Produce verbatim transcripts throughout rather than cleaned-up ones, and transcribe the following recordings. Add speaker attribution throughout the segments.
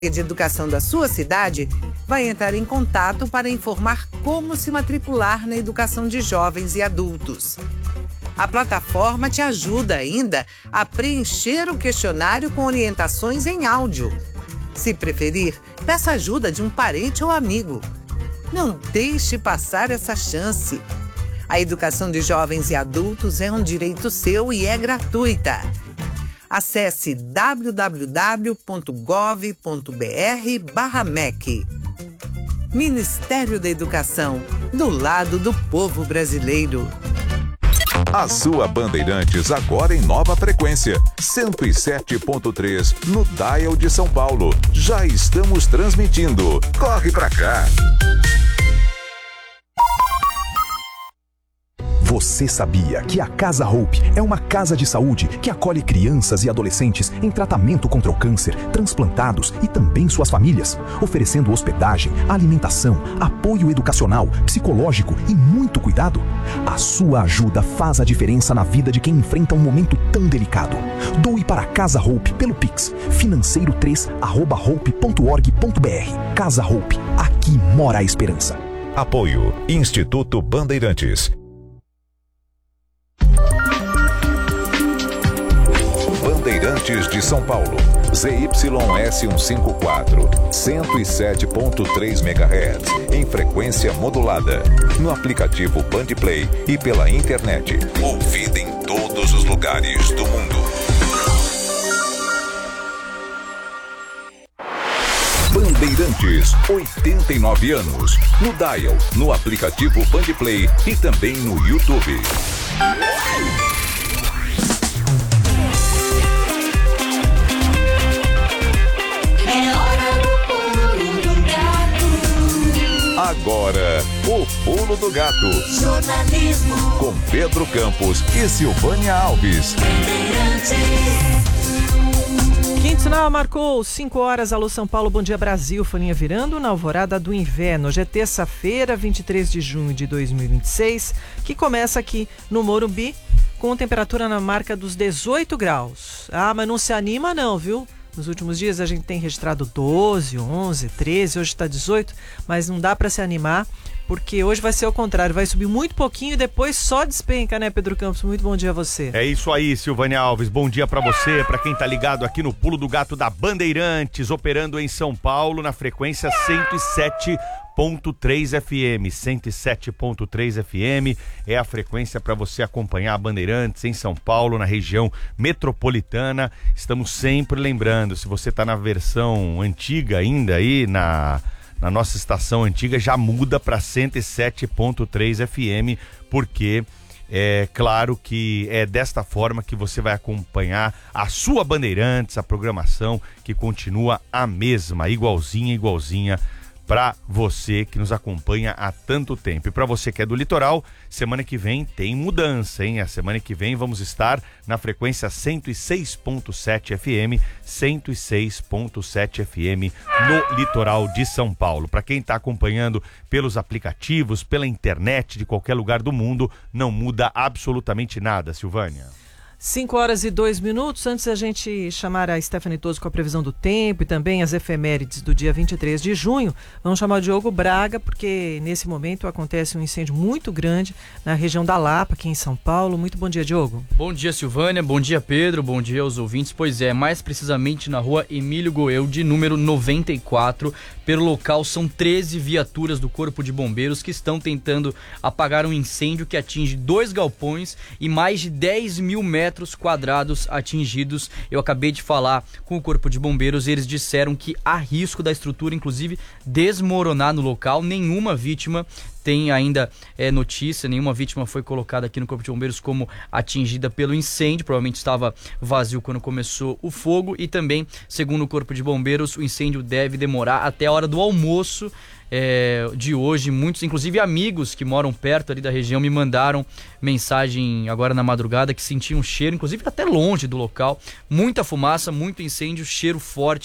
Speaker 1: de Educação da sua cidade vai entrar em contato para informar como se matricular na educação de jovens e adultos. A plataforma te ajuda ainda a preencher o questionário com orientações em áudio. Se preferir, peça ajuda de um parente ou amigo. Não deixe passar essa chance. A educação de jovens e adultos é um direito seu e é gratuita. Acesse w w w ponto gov ponto b r barra M E C. Ministério da Educação, do lado do povo brasileiro.
Speaker 2: A sua Bandeirantes agora em nova frequência, cento e sete ponto três no Dial de São Paulo. Já estamos transmitindo. Corre pra cá!
Speaker 3: Você sabia que a Casa Hope é uma casa de saúde que acolhe crianças e adolescentes em tratamento contra o câncer, transplantados e também suas famílias, oferecendo hospedagem, alimentação, apoio educacional, psicológico e muito cuidado? A sua ajuda faz a diferença na vida de quem enfrenta um momento tão delicado. Doe para a Casa Hope pelo Pix, financeiro três arroba hope ponto org ponto b r. Casa Hope, aqui mora a esperança.
Speaker 2: Apoio Instituto Bandeirantes. Bandeirantes de São Paulo, Z Y S cento e cinquenta e quatro, cento e sete ponto três megahertz, em frequência modulada, no aplicativo Bandplay e pela internet, ouvida em todos os lugares do mundo. Bandeirantes, oitenta e nove anos, no Dial, no aplicativo Bandplay e também no YouTube. Agora, o Pulo do Gato. Jornalismo. Com Pedro Campos e Silvânia Alves.
Speaker 4: Quinto sinal marcou cinco horas. Alô São Paulo, bom dia Brasil. Folhinha virando na alvorada do inverno. Hoje é terça-feira, vinte e três de junho de dois mil e vinte e seis, que começa aqui no Morumbi com temperatura na marca dos dezoito graus. Ah, mas não se anima não, viu? Nos últimos dias a gente tem registrado doze, onze, treze, hoje está dezoito, mas não dá para se animar, porque hoje vai ser o contrário, vai subir muito pouquinho e depois só despenca, né, Pedro Campos? Muito bom dia a você.
Speaker 5: É isso aí, Silvânia Alves, bom dia para você, para quem tá ligado aqui no Pulo do Gato da Bandeirantes, operando em São Paulo na frequência cento e sete ponto três F M, cento e sete ponto três F M é a frequência para você acompanhar a Bandeirantes em São Paulo, na região metropolitana. Estamos sempre lembrando, se você está na versão antiga ainda aí, na, na nossa estação antiga, já muda para cento e sete ponto três F M, porque é claro que é desta forma que você vai acompanhar a sua Bandeirantes, a programação que continua a mesma, igualzinha, igualzinha, para você que nos acompanha há tanto tempo. E para você que é do litoral, semana que vem tem mudança, hein? A semana que vem vamos estar na frequência cento e seis ponto sete F M, cento e seis ponto sete F M no litoral de São Paulo. Para quem está acompanhando pelos aplicativos, pela internet de qualquer lugar do mundo, não muda absolutamente nada, Silvânia.
Speaker 4: cinco horas e dois minutos. Antes da gente chamar a Stephanie Toso com a previsão do tempo e também as efemérides do dia vinte e três de junho, vamos chamar o Diogo Braga, porque nesse momento acontece um incêndio muito grande na região da Lapa, aqui em São Paulo. Muito bom dia, Diogo.
Speaker 6: Bom dia, Silvânia. Bom dia, Pedro. Bom dia aos ouvintes. Pois é, mais precisamente na rua Emílio Goeldi, número noventa e quatro. Pelo local são treze viaturas do Corpo de Bombeiros que estão tentando apagar um incêndio que atinge dois galpões e mais de dez mil metros quadrados atingidos. Eu acabei de falar com o Corpo de Bombeiros e eles disseram que há risco da estrutura, inclusive, desmoronar no local. Nenhuma vítima tem ainda é, notícia, nenhuma vítima foi colocada aqui no Corpo de Bombeiros como atingida pelo incêndio, provavelmente estava vazio quando começou o fogo. E também, segundo o Corpo de Bombeiros, o incêndio deve demorar até a hora do almoço É, de hoje. Muitos, inclusive amigos que moram perto ali da região, me mandaram mensagem agora na madrugada que sentiam um cheiro, inclusive até longe do local, muita fumaça, muito incêndio, cheiro forte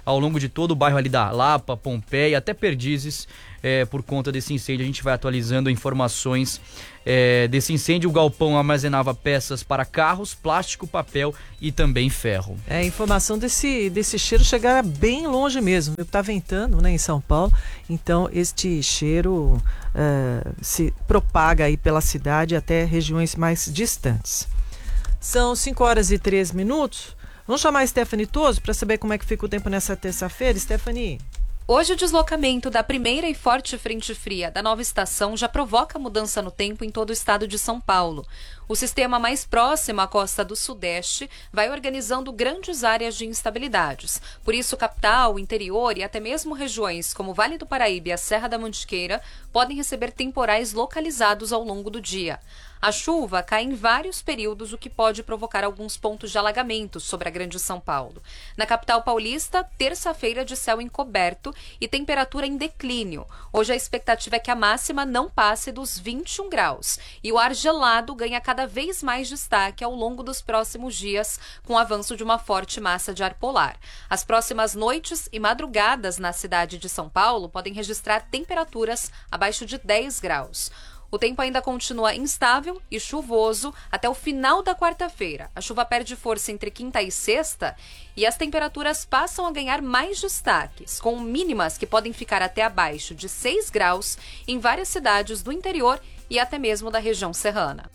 Speaker 6: ao longo de todo o bairro ali da Lapa, Pompeia, até Perdizes, é, por conta desse incêndio. A gente vai atualizando informações é, desse incêndio. O galpão armazenava peças para carros, plástico, papel e também ferro.
Speaker 4: É, a informação desse, desse cheiro chegar bem longe mesmo. Está ventando, né, em São Paulo, então este cheiro uh, se propaga aí pela cidade até regiões mais distantes. São cinco horas e três minutos. Vamos chamar a Stephanie Toso para saber como é que fica o tempo nessa terça-feira. Stephanie.
Speaker 7: Hoje o deslocamento da primeira e forte frente fria da nova estação já provoca mudança no tempo em todo o estado de São Paulo. O sistema mais próximo à costa do Sudeste vai organizando grandes áreas de instabilidades. Por isso, capital, interior e até mesmo regiões como Vale do Paraíba e a Serra da Mantiqueira podem receber temporais localizados ao longo do dia. A chuva cai em vários períodos, o que pode provocar alguns pontos de alagamento sobre a Grande São Paulo. Na capital paulista, terça-feira de céu encoberto e temperatura em declínio. Hoje a expectativa é que a máxima não passe dos vinte e um graus. E o ar gelado ganha cada vez mais destaque ao longo dos próximos dias, com o avanço de uma forte massa de ar polar. As próximas noites e madrugadas na cidade de São Paulo podem registrar temperaturas abaixo de dez graus. O tempo ainda continua instável e chuvoso até o final da quarta-feira. A chuva perde força entre quinta e sexta e as temperaturas passam a ganhar mais destaques, com mínimas que podem ficar até abaixo de seis graus em várias cidades do interior e até mesmo da região serrana.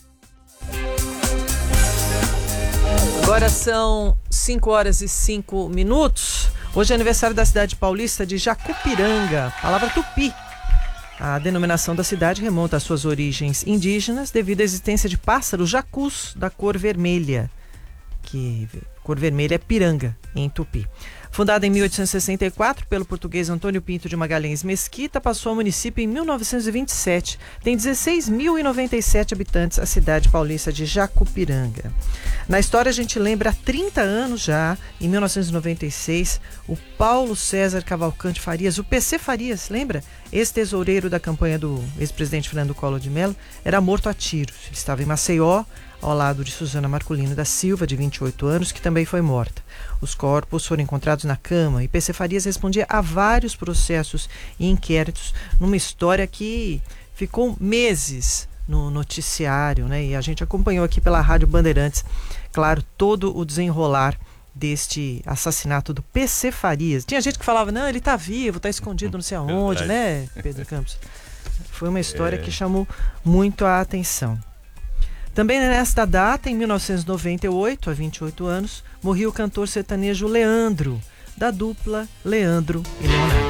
Speaker 4: Agora são cinco horas e cinco minutos. Hoje é aniversário da cidade paulista de Jacupiranga, palavra tupi. A denominação da cidade remonta às suas origens indígenas devido à existência de pássaros jacus da cor vermelha, que cor vermelha é piranga em tupi. Fundada em mil oitocentos e sessenta e quatro pelo português Antônio Pinto de Magalhães Mesquita, passou ao município em mil novecentos e vinte e sete. Tem dezesseis mil e noventa e sete habitantes, a cidade paulista de Jacupiranga. Na história a gente lembra há trinta anos já, em mil novecentos e noventa e seis, o Paulo César Cavalcante Farias, o P C Farias, lembra? Ex-tesoureiro da campanha do ex-presidente Fernando Collor de Mello, era morto a tiros. Ele estava em Maceió, ao lado de Suzana Marculino da Silva, de vinte e oito anos, que também foi morta. Os corpos foram encontrados na cama e P C Farias respondia a vários processos e inquéritos numa história que ficou meses no noticiário, né? E a gente acompanhou aqui pela Rádio Bandeirantes, claro, todo o desenrolar deste assassinato do P C Farias. Tinha gente que falava, não, ele está vivo, está escondido não sei aonde, né, Pedro Campos? Foi uma história é. que chamou muito a atenção. Também nesta data, em mil novecentos e noventa e oito, há vinte e oito anos, morreu o cantor sertanejo Leandro, da dupla Leandro e Leonardo.